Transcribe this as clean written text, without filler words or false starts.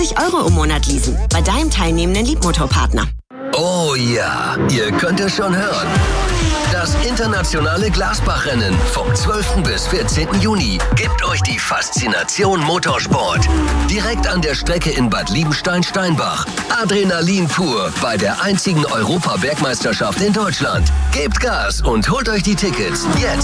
20 € im Monat leasen. Bei deinem teilnehmenden Liebmotorpartner. Oh ja, ihr könnt es schon hören. Das internationale Glasbach-Rennen vom 12. bis 14. Juni gibt euch die Faszination Motorsport. Direkt an der Strecke in Bad Liebenstein-Steinbach. Adrenalin pur bei der einzigen Europa-Bergmeisterschaft in Deutschland. Gebt Gas und holt euch die Tickets jetzt